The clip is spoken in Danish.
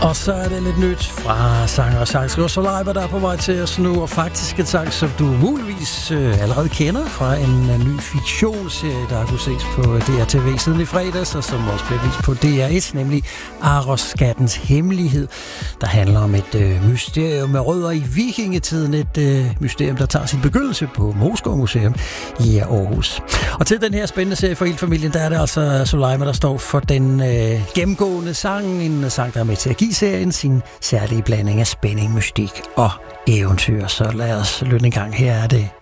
Og så er det lidt nyt fra sanger og sangskriver Soleiber, der er på vej til os nu, og faktisk et sang, som du muligvis allerede kender fra en ny fiktionsserie, der kunne ses på DRTV siden i fredags, og som også blev vist på DR1, nemlig Aros-skattens hemmelighed, der handler om et mysterium med rødder i vikingetiden, et mysterium, der tager sin begyndelse på Moskov Museum i Aarhus. Og til den her spændende serie for hele familien, der er det altså Soleiber, der står for den gennemgående sang, en sang, der er med til at give serien sin særlige blanding af spænding, mystik og eventyr. Så lad os lytte en gang. Her er det